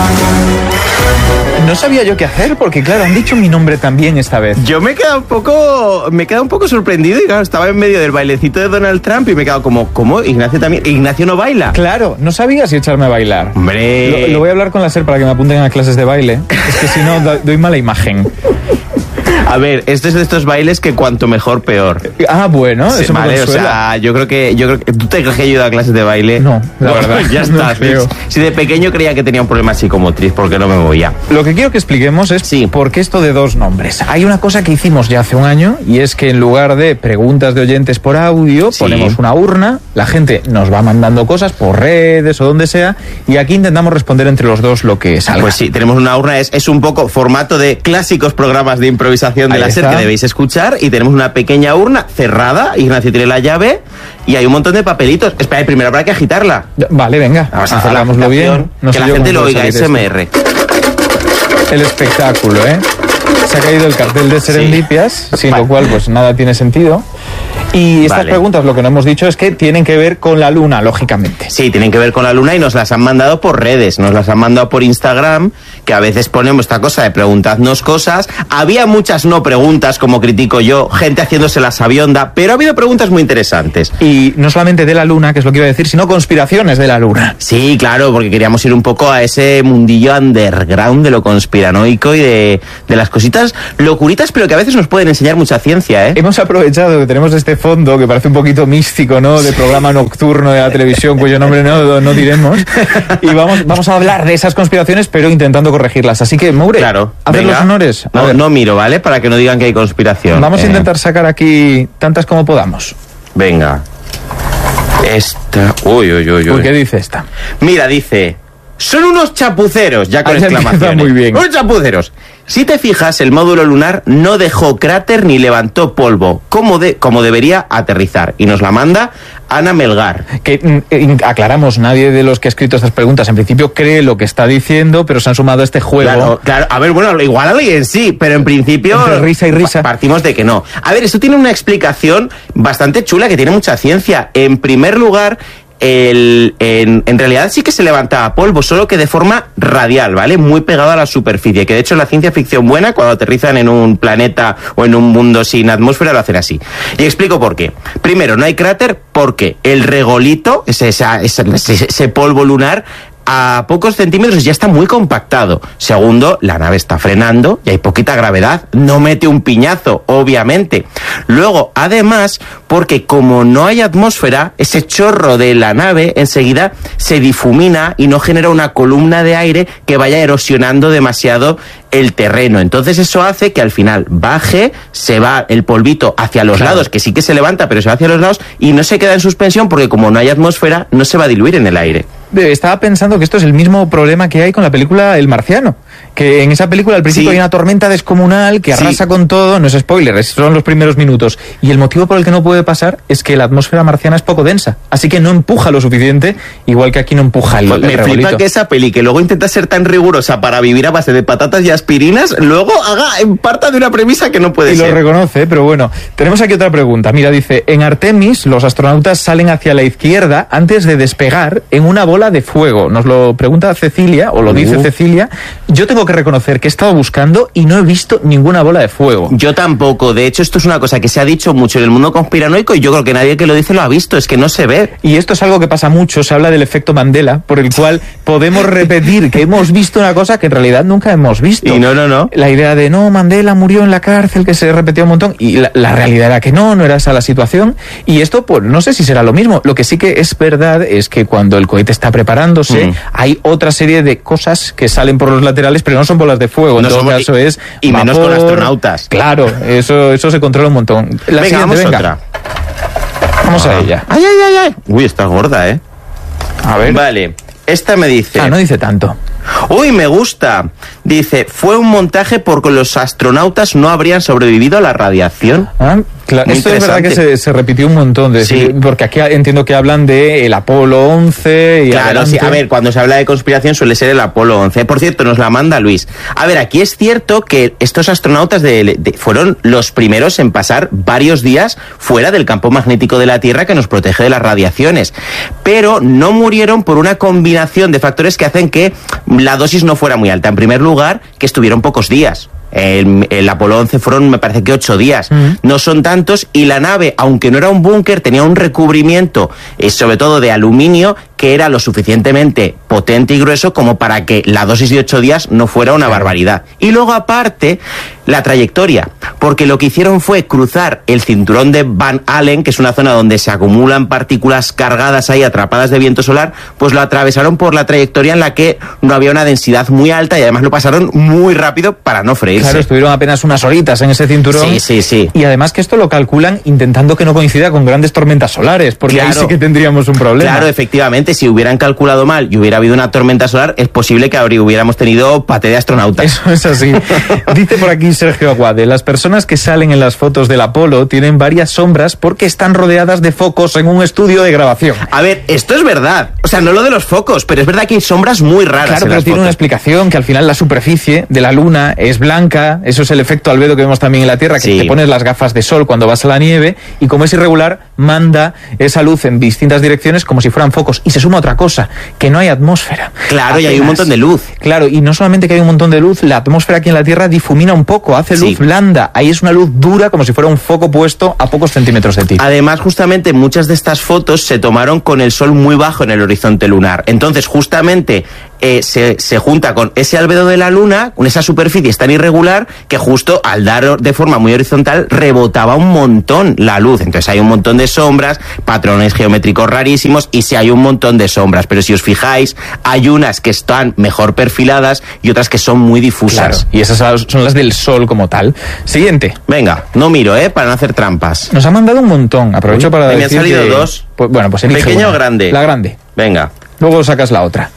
No sabía yo qué hacer, porque claro, han dicho mi nombre también esta vez. Yo me he quedado un poco sorprendido y claro, estaba en medio del bailecito de Donald Trump y me he quedado como, ¿cómo? Ignacio también. Ignacio no baila. Claro, no sabía si echarme a bailar. Hombre. Lo voy a hablar con la SER para que me apunten a clases de baile. Es que si no, doy mala imagen. A ver, este es de estos bailes que cuanto mejor, peor. Ah, bueno, Sí, eso vale, me o consuela. sea, yo creo que ¿tú te crees que he ido a clases de baile? No, la verdad. Ya no está. creo. Si de pequeño creía que tenía un problema psicomotriz, porque no me movía. Lo que quiero que expliquemos es por qué esto de dos nombres. Hay una cosa que hicimos ya hace un año y es que en lugar de preguntas de oyentes por audio, ponemos una urna, la gente nos va mandando cosas por redes o donde sea y aquí intentamos responder entre los dos lo que salga. Pues sí, tenemos una urna, es un poco formato de clásicos programas de improvisación de Ahí la SER está. que debéis escuchar y tenemos una pequeña urna cerrada, Ignacio tiene la llave y hay un montón de papelitos. Espera, primero habrá que agitarla. Vale, venga, Vamos a hacer hagámoslo bien. No que sé la yo gente cómo lo puede oiga, salir SMR. El espectáculo, ¿eh? Se ha caído el cartel de Serendipias, sin lo cual pues nada tiene sentido. Y estas preguntas, lo que no hemos dicho es que tienen que ver con la luna, lógicamente. Sí, tienen que ver con la luna y nos las han mandado por redes, nos las han mandado por Instagram, que a veces ponemos esta cosa de preguntadnos cosas. Había muchas no preguntas, como critico yo, gente haciéndose la sabionda, pero ha habido preguntas muy interesantes. Y no solamente de la luna, que es lo que iba a decir, sino conspiraciones de la luna. Sí, claro, porque queríamos ir un poco a ese mundillo underground de lo conspiranoico y de las cositas locuritas, pero que a veces nos pueden enseñar mucha ciencia, ¿eh? Hemos aprovechado que tenemos este fondo que parece un poquito místico, ¿no? De programa nocturno de la televisión, cuyo nombre no diremos. Y vamos a hablar de esas conspiraciones, pero intentando corregirlas. Así que, Moure, claro, haz los honores. No miro, ¿vale? Para que no digan que hay conspiración. Vamos a intentar sacar aquí tantas como podamos. Venga. Esta... Uy. ¿Qué dice esta? Mira, dice... Son unos chapuceros, ya con exclamaciones. Muy bien. Unos chapuceros. Si te fijas, el módulo lunar no dejó cráter ni levantó polvo, como debería aterrizar. Y nos la manda Ana Melgar. Que aclaramos, nadie de los que ha escrito estas preguntas en principio cree lo que está diciendo, pero se han sumado a este juego. Claro. A ver, bueno, igual alguien sí, pero en principio... Entre risa y risa. Partimos de que no. A ver, esto tiene una explicación bastante chula, que tiene mucha ciencia. En primer lugar... En realidad sí que se levantaba polvo, solo que de forma radial, ¿vale? Muy pegado a la superficie, que de hecho en la ciencia ficción buena, cuando aterrizan en un planeta o en un mundo sin atmósfera, lo hacen así. Y explico por qué. Primero, no hay cráter porque el regolito, ese polvo lunar, a pocos centímetros ya está muy compactado. Segundo, la nave está frenando y hay poquita gravedad. No mete un piñazo, obviamente. Luego, además, porque como no hay atmósfera, ese chorro de la nave enseguida se difumina y no genera una columna de aire que vaya erosionando demasiado el terreno. Entonces eso hace que al final baje, se va el polvito hacia los lados, que sí que se levanta, pero se va hacia los lados y no se queda en suspensión porque como no hay atmósfera, no se va a diluir en el aire. Estaba pensando que esto es el mismo problema que hay con la película El Marciano, que en esa película al principio hay una tormenta descomunal que arrasa con todo, no es spoiler, son los primeros minutos, y el motivo por el que no puede pasar es que la atmósfera marciana es poco densa, así que no empuja lo suficiente, igual que aquí no empuja el Me regolito. flipa que esa peli, que luego intenta ser tan rigurosa para vivir a base de patatas y aspirinas, luego parta de una premisa que no puede ser. Y lo reconoce, pero bueno, tenemos aquí otra pregunta. Mira, dice, en Artemis los astronautas salen hacia la izquierda antes de despegar en una bola de fuego. Nos lo pregunta Cecilia, o lo dice Cecilia. Yo tengo que reconocer que he estado buscando y no he visto ninguna bola de fuego. Yo tampoco. De hecho, esto es una cosa que se ha dicho mucho en el mundo conspiranoico y yo creo que nadie que lo dice lo ha visto. Es que no se ve. Y esto es algo que pasa mucho. Se habla del efecto Mandela, por el cual podemos repetir que hemos visto una cosa que en realidad nunca hemos visto. Y no. La idea de, no, Mandela murió en la cárcel, que se repetía un montón, y la realidad era que no era esa la situación. Y esto, pues, no sé si será lo mismo. Lo que sí que es verdad es que cuando el cohete está preparándose, hay otra serie de cosas que salen por los laterales, pero no son bolas de fuego. En todo caso es y vapor, menos con astronautas. Claro, eso se controla un montón. Vamos otra. Vamos a ella. Ay. Uy, está gorda, ¿eh? A ver. Vale, esta me dice... no dice tanto. Uy, me gusta. Dice, fue un montaje porque los astronautas no habrían sobrevivido a la radiación. Claro. Esto es verdad que se repitió un montón, porque aquí entiendo que hablan de el Apolo 11 y claro, adelante. sí. A ver, cuando se habla de conspiración suele ser el Apolo 11. Por cierto, nos la manda Luis. A ver, aquí es cierto que estos astronautas fueron los primeros en pasar varios días fuera del campo magnético de la Tierra que nos protege de las radiaciones, pero no murieron por una combinación de factores que hacen que la dosis no fuera muy alta. En primer lugar, que estuvieron pocos días. El Apolo 11 fueron, me parece que 8 días. No son tantos, y la nave, aunque no era un búnker, tenía un recubrimiento, sobre todo de aluminio, que era lo suficientemente potente y grueso como para que la dosis de 8 días no fuera una barbaridad. Y luego, aparte, la trayectoria, porque lo que hicieron fue cruzar el cinturón de Van Allen, que es una zona donde se acumulan partículas cargadas ahí, atrapadas de viento solar, pues lo atravesaron por la trayectoria en la que no había una densidad muy alta, y además lo pasaron muy rápido para no freírse. Claro, estuvieron apenas unas horitas en ese cinturón. Sí. Y además que esto lo calculan intentando que no coincida con grandes tormentas solares, porque ahí sí que tendríamos un problema. Claro, efectivamente, si hubieran calculado mal y hubiera habido una tormenta solar, es posible que hubiéramos tenido paté de astronautas. Eso es así. Dice por aquí Sergio Aguade, las personas que salen en las fotos del Apolo tienen varias sombras porque están rodeadas de focos en un estudio de grabación. A ver, esto es verdad. O sea, no lo de los focos, pero es verdad que hay sombras muy raras. Claro, pero tiene una explicación, que al final la superficie de la Luna es blanca, eso es el efecto albedo que vemos también en la Tierra, que te pones las gafas de sol cuando vas a la nieve, y como es irregular, manda esa luz en distintas direcciones como si fueran focos. Y se suma otra cosa, que no hay atmósfera. Claro, y hay un montón de luz. Claro, y no solamente que hay un montón de luz, la atmósfera aquí en la Tierra difumina un poco, hace luz blanda. Ahí es una luz dura, como si fuera un foco puesto a pocos centímetros de ti. Además, justamente, muchas de estas fotos se tomaron con el sol muy bajo en el horizonte lunar. Entonces, justamente, se junta con ese albedo de la Luna, con esa superficie tan irregular, que justo al dar de forma muy horizontal rebotaba un montón la luz. Entonces hay un montón de sombras, patrones geométricos rarísimos, y sí hay un montón de sombras, pero si os fijáis, hay unas que están mejor perfiladas y otras que son muy difusas. Claro, y esas son las del Sol como tal. Siguiente. Venga, no miro, para no hacer trampas. Nos ha mandado un montón, aprovecho para decir me han salido dos. Pues, bueno, pues elige ¿pequeña una. o grande? La grande. Venga. Luego sacas la otra.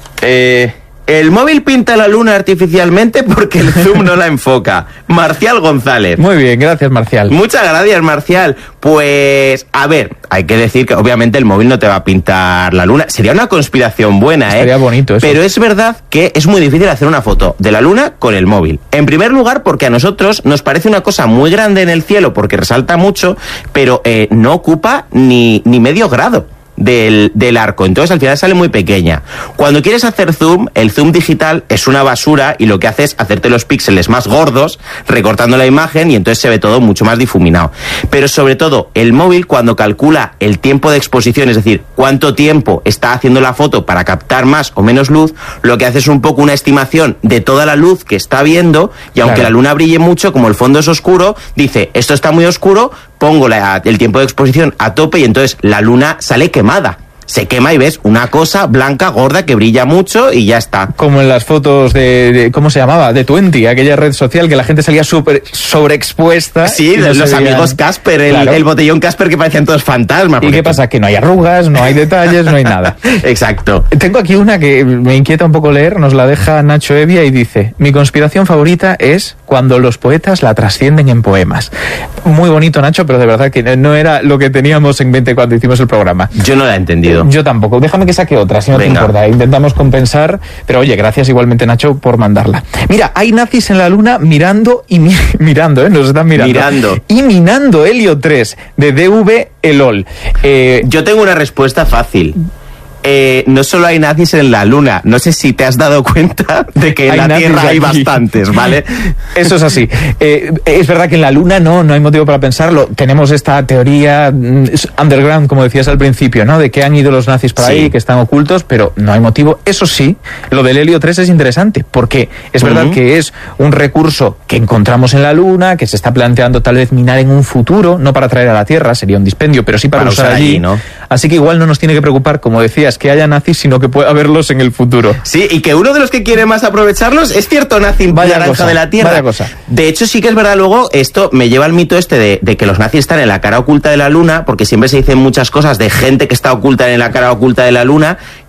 El móvil pinta la luna artificialmente porque el zoom no la enfoca. Marcial González. Muy bien, gracias, Marcial. Muchas gracias, Marcial. Pues, a ver, hay que decir que obviamente el móvil no te va a pintar la luna. Sería una conspiración buena, Sería bonito eso. Pero es verdad que es muy difícil hacer una foto de la luna con el móvil. En primer lugar, porque a nosotros nos parece una cosa muy grande en el cielo, porque resalta mucho, pero no ocupa ni medio grado del arco, entonces al final sale muy pequeña. Cuando quieres hacer zoom, el zoom digital es una basura, y lo que hace es hacerte los píxeles más gordos, recortando la imagen, y entonces se ve todo mucho más difuminado. Pero sobre todo, el móvil, cuando calcula el tiempo de exposición, es decir, cuánto tiempo está haciendo la foto para captar más o menos luz, lo que hace es un poco una estimación de toda la luz que está viendo, y aunque la luna brille mucho, como el fondo es oscuro, dice, esto está muy oscuro, pongo el tiempo de exposición a tope, y entonces la luna sale quemada. Se quema y ves una cosa blanca, gorda, que brilla mucho, y ya está. Como en las fotos de ¿cómo se llamaba? De 20, aquella red social que la gente salía súper sobreexpuesta. Sí, de los amigos Casper, el botellón Casper, que parecían todos fantasmas. ¿Y qué pasa? Que no hay arrugas, no hay detalles, no hay nada. Exacto. Tengo aquí una que me inquieta un poco leer, nos la deja Nacho Evia y dice: mi conspiración favorita es cuando los poetas la trascienden en poemas. Muy bonito, Nacho, pero de verdad que no era lo que teníamos en mente cuando hicimos el programa. Yo no la he entendido. Yo tampoco. Déjame que saque otra, si no te importa. Intentamos compensar, pero oye, gracias igualmente, Nacho, por mandarla. Mira, hay nazis en la luna mirando y mirando, nos están mirando. Y minando Helio 3 de DV Elol. Yo tengo una respuesta fácil. No solo hay nazis en la luna, no sé si te has dado cuenta de que en la Tierra hay bastantes, ¿vale? Eso es así. Es verdad que en la luna no hay motivo para pensarlo. Tenemos esta teoría underground, como decías al principio, ¿no? De que han ido los nazis por ahí, que están ocultos, pero no hay motivo. Eso sí, lo del Helio 3 es interesante, porque es verdad que es un recurso que encontramos en la luna, que se está planteando tal vez minar en un futuro, no para traer a la Tierra, sería un dispendio, pero sí para usar allí, ¿no? Así que igual no nos tiene que preocupar, como decías, que haya nazis, sino que pueda haberlos en el futuro. Sí, y que uno de los que quiere más aprovecharlos es cierto nazi naranja de la Tierra. Vaya cosa. De hecho, sí que es verdad, luego, esto me lleva al mito de que los nazis están en la cara oculta de la Luna, porque siempre se dicen muchas cosas de gente que está oculta en la cara oculta de la Luna,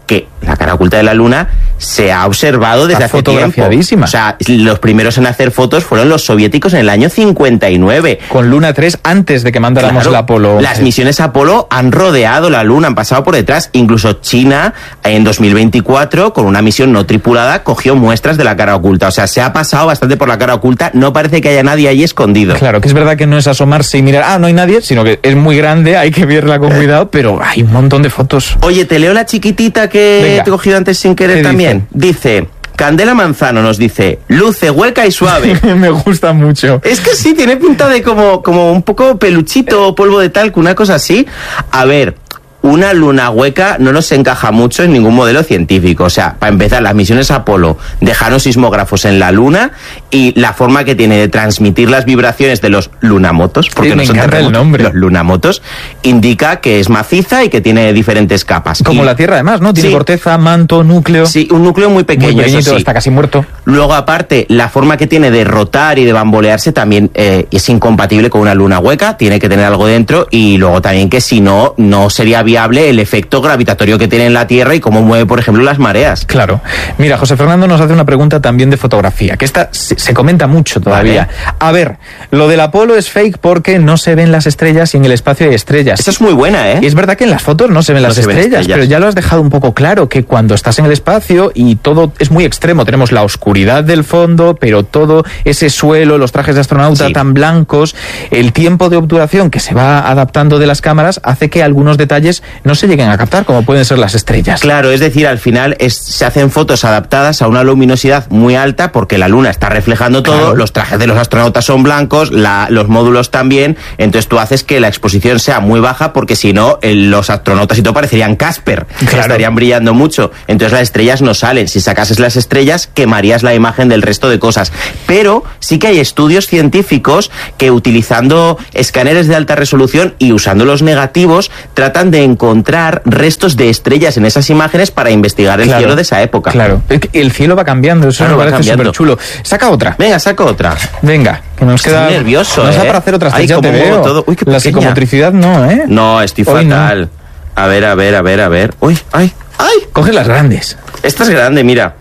que la cara oculta de la Luna se ha observado desde hace tiempo. O sea, los primeros en hacer fotos fueron los soviéticos en el año 59. Con Luna 3 antes de que mandáramos el Apolo 11. Las misiones Apolo han rodeado la Luna, han pasado por detrás. Incluso China, en 2024, con una misión no tripulada, cogió muestras de la cara oculta. O sea, se ha pasado bastante por la cara oculta. No parece que haya nadie ahí escondido. Claro, que es verdad que no es asomarse y mirar, no hay nadie, sino que es muy grande, hay que verla con cuidado, pero hay un montón de fotos. Oye, te leo la chiquitita que te he cogido antes sin querer también. Dice... Candela Manzano nos dice, luce hueca y suave. Me gusta mucho. Es que sí, tiene pinta de como un poco peluchito, polvo de talco, una cosa así. A ver, una luna hueca no nos encaja mucho en ningún modelo científico. O sea, para empezar, las misiones Apolo dejaron sismógrafos en la Luna y la forma que tiene de transmitir las vibraciones de los lunamotos, porque no son terremotos, el nombre. Los lunamotos, indica que es maciza y que tiene diferentes capas. Como la Tierra, además, ¿no? Tiene corteza, manto, núcleo. Sí, un núcleo muy pequeño. Muy pequeñito, está casi muerto. Luego, aparte, la forma que tiene de rotar y de bambolearse también es incompatible con una luna hueca, tiene que tener algo dentro, y luego también que si no, no sería viable el efecto gravitatorio que tiene en la Tierra y cómo mueve, por ejemplo, las mareas. Claro. Mira, José Fernando nos hace una pregunta también de fotografía, que esta se comenta mucho todavía. Vale. A ver, lo del Apolo es fake porque no se ven las estrellas y en el espacio hay estrellas. Esa es muy buena, ¿eh? Y es verdad que en las fotos no se ven las estrellas, pero ya lo has dejado un poco claro, que cuando estás en el espacio y todo es muy extremo, tenemos la oscuridad del fondo, pero todo ese suelo, los trajes de astronauta tan blancos, el tiempo de obturación que se va adaptando de las cámaras hace que algunos detalles no se lleguen a captar, como pueden ser las estrellas. Claro, es decir, al final se hacen fotos adaptadas a una luminosidad muy alta porque la Luna está reflejando todo, los trajes de los astronautas son blancos, los módulos también, entonces tú haces que la exposición sea muy baja porque si no, los astronautas y todo parecerían Casper, estarían brillando mucho, entonces las estrellas no salen. Si sacases las estrellas, quemarías la imagen del resto de cosas. Pero sí que hay estudios científicos que, utilizando escáneres de alta resolución y usando los negativos, tratan de encontrar restos de estrellas en esas imágenes para investigar el cielo de esa época. Claro, el cielo va cambiando, eso me parece súper chulo. Saca otra. Venga, saca otra. Venga, que nos queda... Estoy nervioso, Nos da para hacer otras. Ya te veo. Todo. Uy, qué la psicomotricidad no, ¿eh? No, estoy fatal. No. A ver. Uy, ay. Coge las grandes. Esta es grande, mira.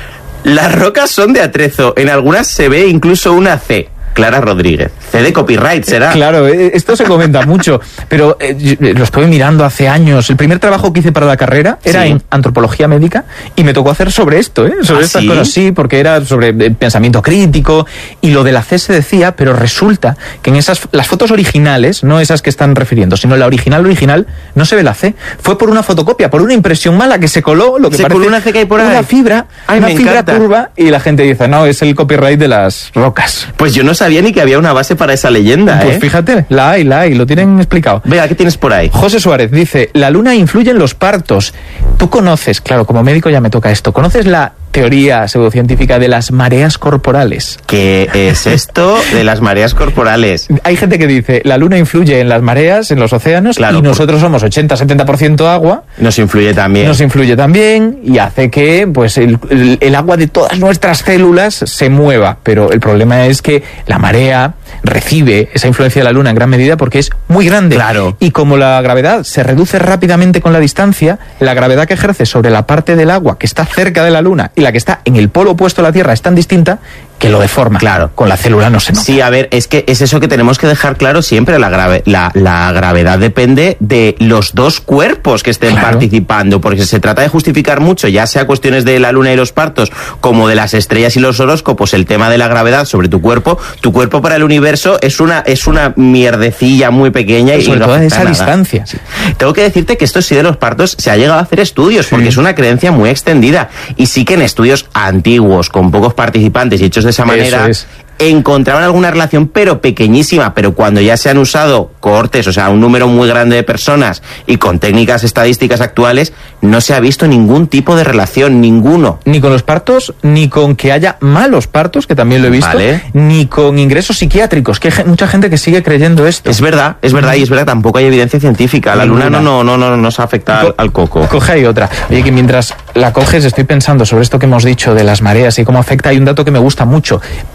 Las rocas son de atrezo. En algunas se ve incluso una C. Clara Rodríguez. C de copyright, ¿será? Claro, esto se comenta mucho, pero lo estoy mirando hace años. El primer trabajo que hice para la carrera era en antropología médica y me tocó hacer sobre esto, sobre estas cosas, porque era sobre pensamiento crítico, y lo de la C se decía, pero resulta que en las fotos originales, no esas que están refiriendo, sino la original, no se ve la C. Fue por una fotocopia, por una impresión mala que se coló, lo que parece coló una C que hay por ahí. Una fibra curva, y la gente dice, no, es el copyright de las rocas. Pues yo no sabía ni que había una base para esa leyenda, Pues fíjate, la hay, lo tienen explicado. Venga, ¿qué tienes por ahí? José Suárez dice, la Luna influye en los partos. Tú conoces, claro, como médico ya me toca esto, ¿conoces la teoría pseudocientífica de las mareas corporales? ¿Qué es esto de las mareas corporales? Hay gente que dice, la Luna influye en las mareas, en los océanos, y nosotros somos 80-70% agua. Nos influye también. Y hace que pues el agua de todas nuestras células se mueva. Pero el problema es que la marea recibe esa influencia de la Luna en gran medida porque es muy grande. Claro. Y como la gravedad se reduce rápidamente con la distancia, la gravedad que ejerce sobre la parte del agua que está cerca de la Luna y la que está en el polo opuesto a la Tierra es tan distinta que lo deforma. Claro. Con la célula no se nota. Sí, a ver, es que es eso que tenemos que dejar claro siempre. La gravedad depende de los dos cuerpos que estén participando, porque se trata de justificar mucho, ya sea cuestiones de la Luna y los partos, como de las estrellas y los horóscopos, el tema de la gravedad sobre tu cuerpo. Tu cuerpo para el universo es una mierdecilla muy pequeña, y sobre no todo afecta a esa nada. distancia. Sí. Tengo que decirte que esto sí de los partos se ha llegado a hacer estudios, porque es una creencia muy extendida, y sí que en estudios antiguos, con pocos participantes y hechos de esa manera, encontraban alguna relación, pero pequeñísima. Pero cuando ya se han usado cohortes, o sea, un número muy grande de personas, y con técnicas estadísticas actuales, no se ha visto ningún tipo de relación, ninguno. Ni con los partos, ni con que haya malos partos, que también lo he visto, ni con ingresos psiquiátricos, que hay mucha gente que sigue creyendo esto. Es verdad, y es verdad, tampoco hay evidencia científica. La Luna no nos afecta al coco. Coge ahí otra. Oye, que mientras la coges estoy pensando sobre esto que hemos dicho de las mareas y cómo afecta. Hay un dato que me gusta mucho, porque todas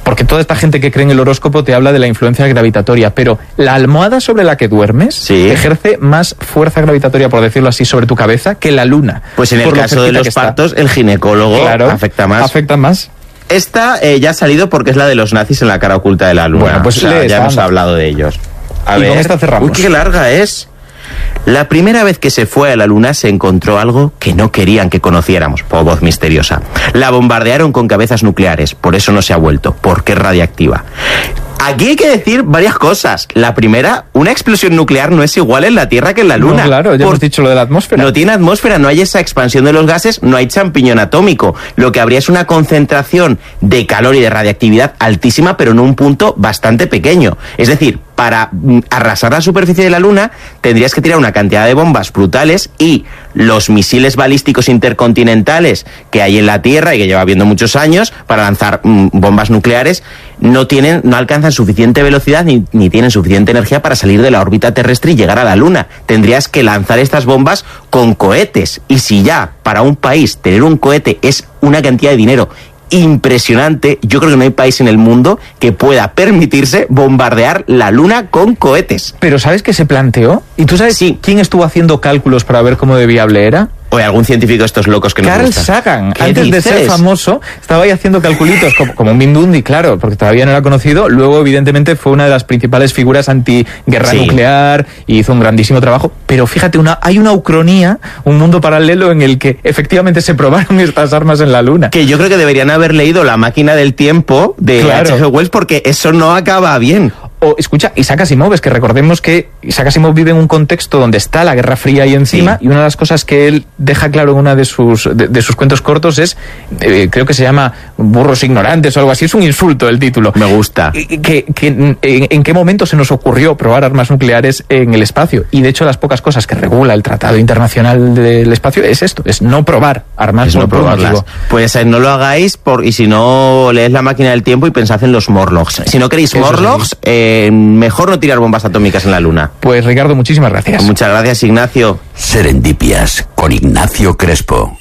esta gente que cree en el horóscopo te habla de la influencia gravitatoria, pero la almohada sobre la que duermes ejerce más fuerza gravitatoria, por decirlo así, sobre tu cabeza que la luna. Pues en el caso de los partos, el ginecólogo afecta más. Afecta más. Esta ya ha salido porque es la de los nazis en la cara oculta de la luna. Bueno, pues ya hemos hablado de ellos. A ver, con esta cerramos. Uy, qué larga es. La primera vez que se fue a la luna se encontró algo que no querían que conociéramos, por voz misteriosa. La bombardearon con cabezas nucleares, por eso no se ha vuelto, porque es radiactiva. Aquí hay que decir varias cosas. La primera, una explosión nuclear no es igual en la Tierra que en la Luna. No, claro, ya hemos dicho lo de la atmósfera. No tiene atmósfera, no hay esa expansión de los gases, no hay champiñón atómico. Lo que habría es una concentración de calor y de radiactividad altísima, pero en un punto bastante pequeño. Es decir, para arrasar la superficie de la Luna tendrías que tirar una cantidad de bombas brutales, y los misiles balísticos intercontinentales que hay en la Tierra y que lleva habiendo muchos años para lanzar bombas nucleares no alcanzan suficiente velocidad ni tienen suficiente energía para salir de la órbita terrestre y llegar a la Luna. Tendrías que lanzar estas bombas con cohetes, y si ya para un país tener un cohete es una cantidad de dinero impresionante, yo creo que no hay país en el mundo que pueda permitirse bombardear la Luna con cohetes. Pero ¿sabes qué se planteó? ¿Y tú sabes quién estuvo haciendo cálculos para ver cómo de viable era? O algún científico de estos locos que nos Carl gustan. Sagan, antes de ser famoso, estaba ahí haciendo calculitos como un Mindundi, claro, porque todavía no era conocido. Luego, evidentemente, fue una de las principales figuras anti-guerra nuclear y hizo un grandísimo trabajo. Pero fíjate, hay una ucronía, un mundo paralelo en el que efectivamente se probaron estas armas en la Luna. Que yo creo que deberían haber leído La máquina del tiempo de H.G. Wells, porque eso no acaba bien. O, escucha, Isaac Asimov, es que recordemos que Isaac Asimov vive en un contexto donde está la Guerra Fría ahí encima, y una de las cosas que él deja claro en una de sus cuentos cortos es, creo que se llama Burros Ignorantes o algo así, es un insulto el título. Me gusta. ¿En qué momento se nos ocurrió probar armas nucleares en el espacio? Y de hecho las pocas cosas que regula el Tratado Internacional del Espacio es esto, es no probar armas. Es no probarlas. Pues no lo hagáis, y si no, leed La máquina del tiempo y pensad en los Morlocks. Si no queréis Morlocks, mejor no tirar bombas atómicas en la Luna. Pues Ricardo, muchísimas gracias. Muchas gracias, Ignacio. Serendipias con Ignacio Crespo.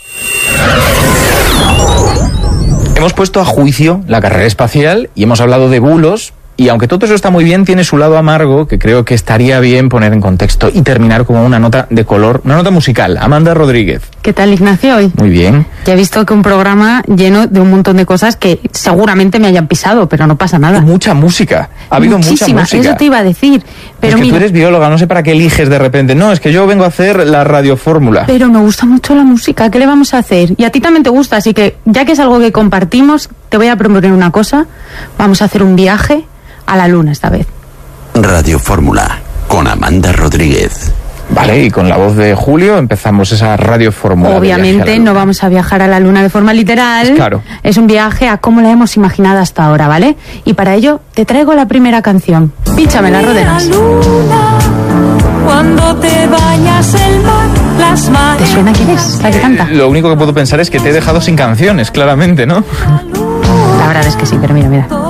Hemos puesto a juicio la carrera espacial y hemos hablado de bulos. Y aunque todo eso está muy bien, tiene su lado amargo, que creo que estaría bien poner en contexto y terminar como una nota de color, una nota musical. Amanda Rodríguez. ¿Qué tal, Ignacio, hoy? Muy bien. Ya he visto que un programa lleno de un montón de cosas que seguramente me hayan pisado, pero no pasa nada. Mucha música. Ha habido mucha música. Eso te iba a decir. Pero es que mira, tú eres bióloga, no sé para qué eliges de repente. No, es que yo vengo a hacer la radiofórmula. Pero me gusta mucho la música, ¿qué le vamos a hacer? Y a ti también te gusta, así que ya que es algo que compartimos, te voy a proponer una cosa. Vamos a hacer un viaje a la Luna esta vez. Radiofórmula con Amanda Rodríguez. Vale, y con la voz de Julio empezamos esa radiofórmula. Obviamente no vamos a viajar a la Luna de forma literal. Claro. Es un viaje a cómo la hemos imaginado hasta ahora, ¿vale? Y para ello te traigo la primera canción. Píchame, Rodenas. Cuando te bañas el mar, las mareas. ¿Te suena quién es? ¿La que canta? Lo único que puedo pensar es que te he dejado sin canciones, claramente, ¿no? La verdad es que sí, pero mira.